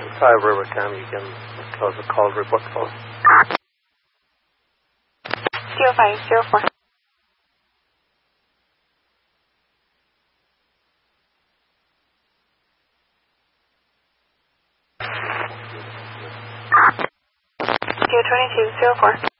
However you can close the call report phone. 0504. Q 2204.